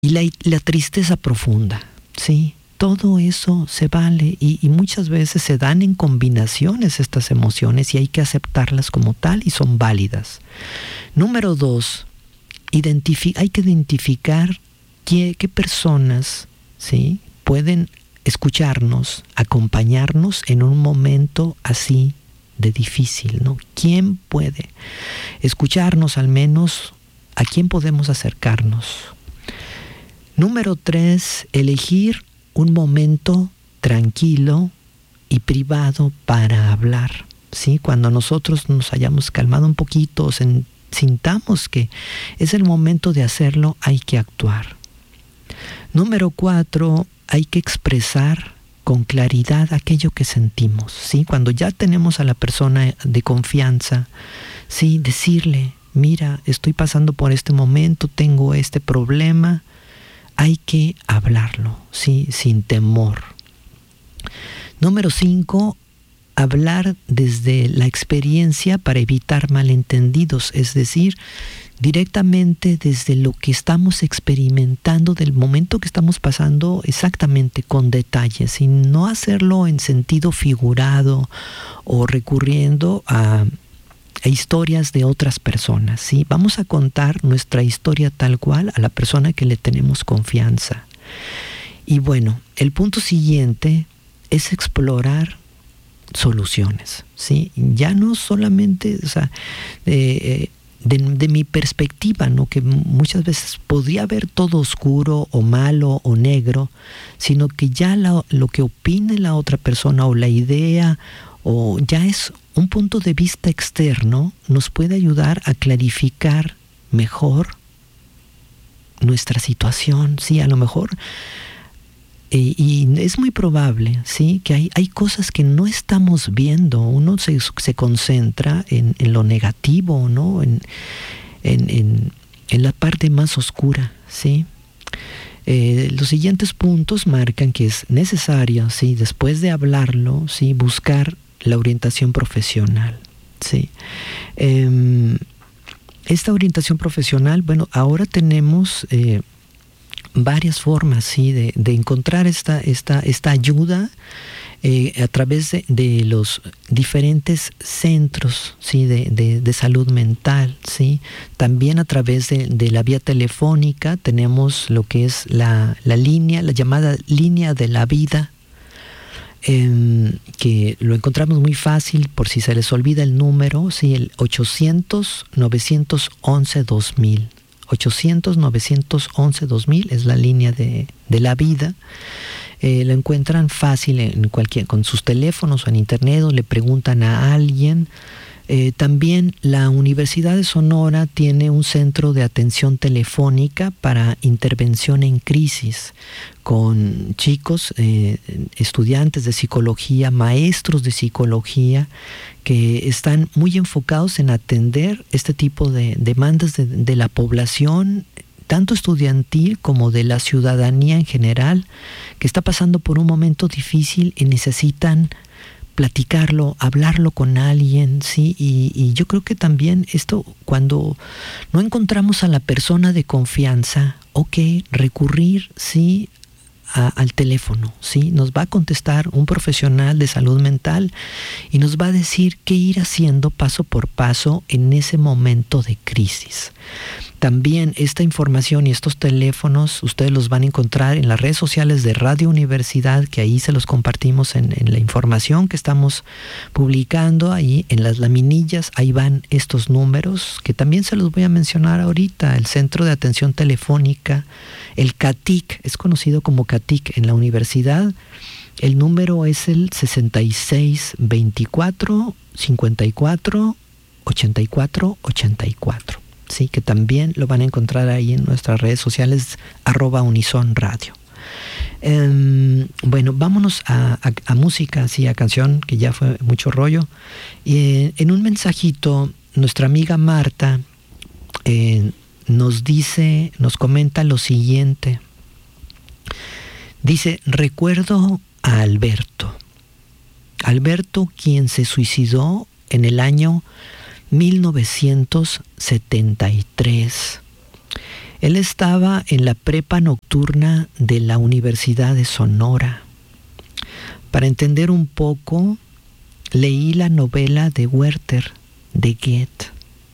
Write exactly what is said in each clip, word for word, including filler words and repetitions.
y la, la tristeza profunda, ¿sí? Todo eso se vale y, y muchas veces se dan en combinaciones estas emociones y hay que aceptarlas como tal y son válidas. Número dos, identifi- hay que identificar qué, qué personas, ¿sí?, pueden escucharnos, acompañarnos en un momento así de difícil, ¿no? ¿Quién puede escucharnos al menos? ¿A quién podemos acercarnos? Número tres, elegir un momento tranquilo y privado para hablar, ¿sí? Cuando nosotros nos hayamos calmado un poquito, sen- sintamos que es el momento de hacerlo, hay que actuar. Número cuatro, hay que expresar con claridad aquello que sentimos, ¿sí? Cuando ya tenemos a la persona de confianza, sí, decirle, mira, estoy pasando por este momento, tengo este problema. Hay que hablarlo, ¿sí?, sin temor. Número cinco, hablar desde la experiencia para evitar malentendidos, es decir, directamente desde lo que estamos experimentando, del momento que estamos pasando, exactamente con detalles, y no hacerlo en sentido figurado o recurriendo a, a historias de otras personas, ¿sí? Vamos a contar nuestra historia tal cual a la persona que le tenemos confianza. Y bueno, el punto siguiente es explorar soluciones, ¿sí? Ya no solamente, o sea, eh, de, de mi perspectiva, ¿no?, que muchas veces podría ver todo oscuro o malo o negro, sino que ya la, lo que opine la otra persona o la idea o ya es un punto de vista externo, nos puede ayudar a clarificar mejor nuestra situación, sí, a lo mejor. Eh, y es muy probable, ¿sí?, que hay, hay cosas que no estamos viendo. Uno se, se concentra en, en lo negativo, ¿no?, en, en, en, en la parte más oscura, ¿sí? Eh, los siguientes puntos marcan que es necesario, ¿sí?, después de hablarlo, ¿sí?, buscar la orientación profesional, ¿sí? Eh, esta orientación profesional, bueno, ahora tenemos Eh, varias formas, sí, de, de encontrar esta, esta, esta ayuda eh, a través de, de los diferentes centros, sí, de, de, de salud mental, sí. También a través de, de la vía telefónica tenemos lo que es la, la línea, la llamada línea de la vida, eh, que lo encontramos muy fácil por si se les olvida el número, sí, el ochocientos, novecientos once, dos mil. ochocientos, novecientos once, dos mil es la línea de, de la vida. Eh, lo encuentran fácil en cualquier, con sus teléfonos o en internet, o le preguntan a alguien. Eh, también la Universidad de Sonora tiene un centro de atención telefónica para intervención en crisis, con chicos, eh, estudiantes de psicología, maestros de psicología, que están muy enfocados en atender este tipo de demandas de, de la población, tanto estudiantil como de la ciudadanía en general, que está pasando por un momento difícil y necesitan platicarlo, hablarlo con alguien, ¿sí? Y, y yo creo que también esto, cuando no encontramos a la persona de confianza, ok, recurrir, sí, A, al teléfono, ¿sí? Nos va a contestar un profesional de salud mental y nos va a decir qué ir haciendo paso por paso en ese momento de crisis. También esta información y estos teléfonos ustedes los van a encontrar en las redes sociales de Radio Universidad, que ahí se los compartimos en, en la información que estamos publicando, ahí en las laminillas, ahí van estos números, que también se los voy a mencionar ahorita. El Centro de Atención Telefónica, el CATIC, es conocido como CATIC en la universidad. El número es el sesenta y seis, veinticuatro, cincuenta y cuatro, ochenta y cuatro, ochenta y cuatro. Sí, que también lo van a encontrar ahí en nuestras redes sociales, arroba Unison Radio. Eh, bueno, vámonos a, a, a música, sí, a canción, que ya fue mucho rollo. Eh, en un mensajito, nuestra amiga Marta eh, nos dice, nos comenta lo siguiente. Dice, recuerdo a Alberto. Alberto, quien se suicidó en el año mil novecientos setenta y tres. Él estaba en la prepa nocturna de la Universidad de Sonora. Para entender un poco, leí la novela de Werther, de Goethe.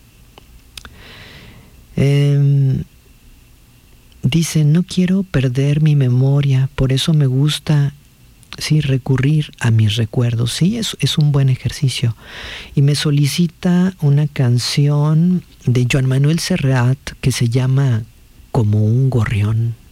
Eh, dice, no quiero perder mi memoria, por eso me gusta sí, recurrir a mis recuerdos. Sí, es, es un buen ejercicio. Y me solicita una canción de Joan Manuel Serrat que se llama Como un gorrión.